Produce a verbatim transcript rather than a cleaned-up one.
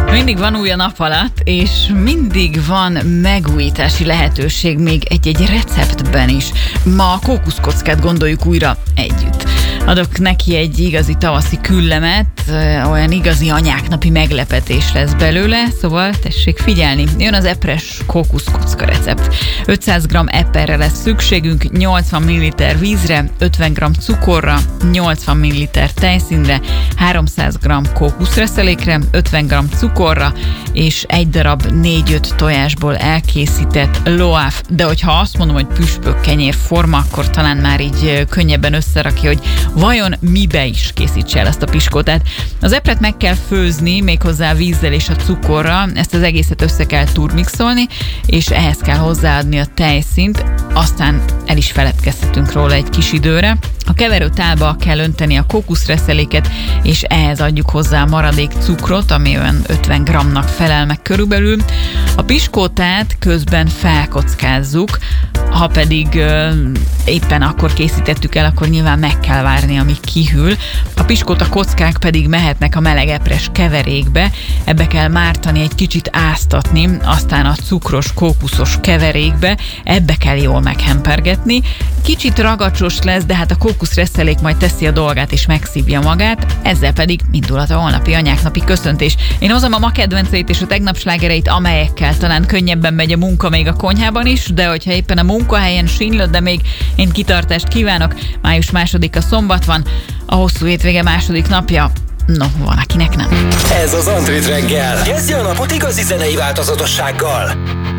Mindig van új a nap alatt, és mindig van megújítási lehetőség még egy-egy receptben is. Ma a kókuszkockát gondoljuk újra együtt. Adok neki egy igazi tavaszi küllemet, olyan igazi anyáknapi meglepetés lesz belőle, szóval tessék figyelni. Jön az epres kókuszkocka recept. ötszáz gramm eperre lesz szükségünk, nyolcvan milliliter vízre, ötven gramm cukorra, nyolcvan milliliter tejszínre, háromszáz gramm kókuszreszelékre, ötven gramm cukorra, és egy darab négy-öt tojásból elkészített loaf. De hogyha azt mondom, hogy püspök kenyér forma, akkor talán már így könnyebben összerakja, hogy vajon mibe is készítse el ezt a piskótát. Az epret meg kell főzni, méghozzá a vízzel és a cukorra, ezt az egészet össze kell turmixolni, és ehhez kell hozzáadni a tejszínt, aztán el is feledkezhetünk róla egy kis időre. A keverőtálba kell önteni a kókuszreszeléket, és ehhez adjuk hozzá a maradék cukrot, ami olyan ötven grammnak felel meg körülbelül. A piskótát közben felkockázzuk, ha pedig ö, éppen akkor készítettük el, akkor nyilván meg kell várni, amíg kihűl. A piskóta kockák pedig mehetnek a meleg epres keverékbe, ebbe kell mártani, egy kicsit áztatni, aztán a cukros, kókuszos keverékbe, ebbe kell jól meghempergetni. Kicsit ragacsos lesz, de hát a kókuszreszelék majd teszi a dolgát és megszívja magát, ezzel pedig indulhat a holnapi anyáknapi köszöntés. Én hozom a ma kedvenceit és a tegnap slágereit, amelyekkel talán könnyebben megy a munka még a konyhában is, de hogyha éppen a munkahelyen sínlőd, de még én kitartást kívánok. Május másodika szombat van, a hosszú hétvége második napja. No, van, akinek nem. Ez az Android reggel. Kezdje a napot igazi zenei változatossággal.